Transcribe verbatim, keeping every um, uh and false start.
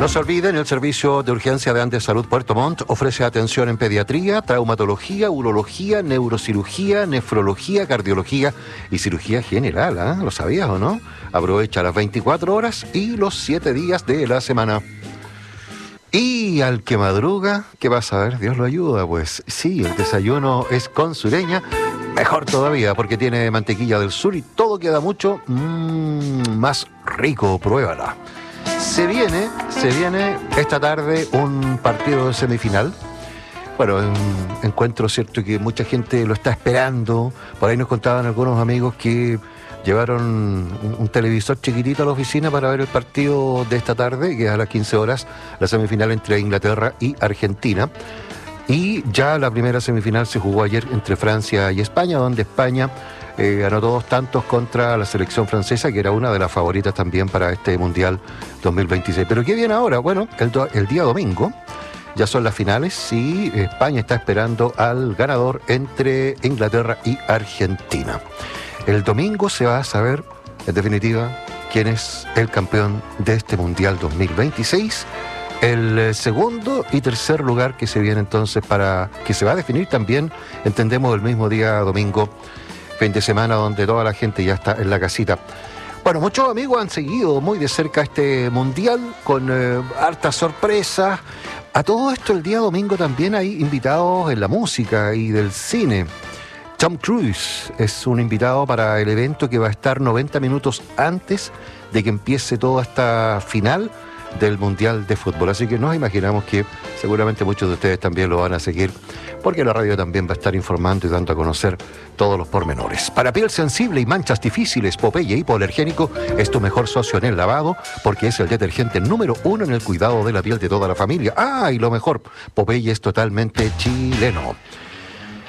No se olviden, el servicio de urgencia de Andes Salud Puerto Montt ofrece atención en pediatría, traumatología, urología, neurocirugía, nefrología, cardiología y cirugía general, ¿eh? ¿Lo sabías o no? Aprovecha las veinticuatro horas y los siete días de la semana. Y al que madruga, ¿qué vas a ver? Dios lo ayuda, pues. Sí, el desayuno es con Sureña, mejor todavía, porque tiene mantequilla del sur y todo queda mucho mmm, más rico. Pruébala. Se viene, se viene esta tarde un partido de semifinal. Bueno, un encuentro, cierto, que mucha gente lo está esperando. Por ahí nos contaban algunos amigos que llevaron un, un televisor chiquitito a la oficina para ver el partido de esta tarde, que es a las quince horas, la semifinal entre Inglaterra y Argentina. Y ya la primera semifinal se jugó ayer entre Francia y España, donde España eh, anotó dos tantos contra la selección francesa, que era una de las favoritas también para este Mundial dos mil veintiséis. Pero ¿qué viene ahora? Bueno, el, el día domingo ya son las finales y España está esperando al ganador entre Inglaterra y Argentina. El domingo se va a saber, en definitiva, quién es el campeón de este Mundial dos mil veintiséis. El segundo y tercer lugar que se viene entonces para que se va a definir también, entendemos, el mismo día domingo, fin de semana, donde toda la gente ya está en la casita. Bueno, muchos amigos han seguido muy de cerca este mundial con eh, hartas sorpresas. A todo esto, el día domingo también hay invitados en la música y del cine. Tom Cruise es un invitado para el evento que va a estar noventa minutos antes de que empiece toda esta final del Mundial de Fútbol. Así que nos imaginamos que seguramente muchos de ustedes también lo van a seguir, porque la radio también va a estar informando y dando a conocer todos los pormenores. Para piel sensible y manchas difíciles, Popeye Hipoalergénico es tu mejor socio en el lavado, porque es el detergente número uno en el cuidado de la piel de toda la familia. Ah, y lo mejor, Popeye es totalmente chileno.